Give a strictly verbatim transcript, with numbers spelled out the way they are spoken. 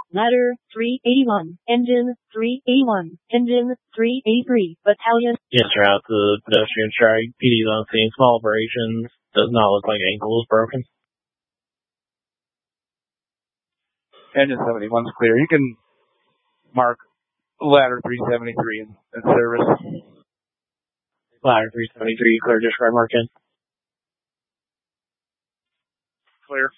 Ladder three eighty-one, Engine three eighty-one, Engine three eighty-three, Battalion. Yes, route to pedestrian strike. P D's on scene. Small abrasions. Does not look like ankle is broken. Engine seventy-one's clear. You can mark ladder three seventy-three in, in service. Ladder three seventy-three, clear, describe mark in. Clear.